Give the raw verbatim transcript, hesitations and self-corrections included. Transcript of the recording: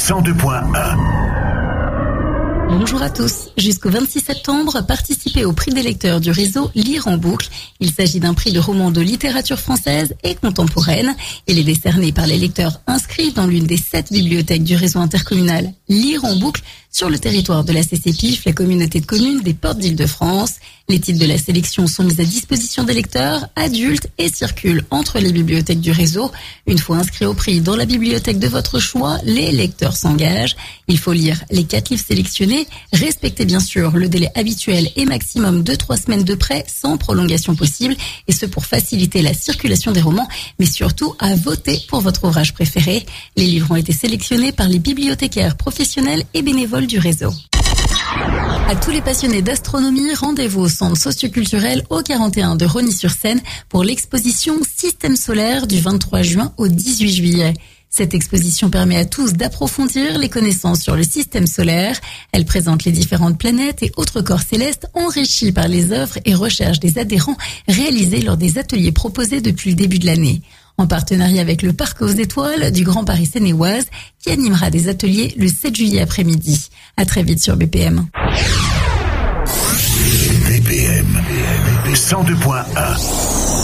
cent deux point un. Bonjour à tous. Jusqu'au vingt-six septembre, participez au prix des lecteurs du réseau Lire en boucle. Il s'agit d'un prix de romans de littérature française et contemporaine. Il est décerné par les lecteurs inscrits dans l'une des sept bibliothèques du réseau intercommunal Lire en boucle sur le territoire de la C C P I F, la communauté de communes des Portes d'Île-de-France. Les titres de la sélection sont mis à disposition des lecteurs adultes et circulent entre les bibliothèques du réseau. Une fois inscrits au prix dans la bibliothèque de votre choix, les lecteurs s'engagent. Il faut lire les quatre livres sélectionnés, respecter bien sûr le délai habituel et maximum de trois semaines de prêt sans prolongation possible, et ce pour faciliter la circulation des romans, mais surtout à voter pour votre ouvrage préféré. Les livres ont été sélectionnés par les bibliothécaires professionnels et bénévoles du réseau. À tous les passionnés d'astronomie, rendez-vous au centre socioculturel au quarante et un de Rosny-sur-Seine pour l'exposition Système solaire du vingt-trois juin au dix-huit juillet. Cette exposition permet à tous d'approfondir les connaissances sur le système solaire. Elle présente les différentes planètes et autres corps célestes enrichis par les œuvres et recherches des adhérents réalisés lors des ateliers proposés depuis le début de l'année. En partenariat avec le Parc aux Étoiles du Grand Paris Seine-et-Oise, qui animera des ateliers le sept juillet après-midi. À très vite sur B P M. B P M cent deux point un.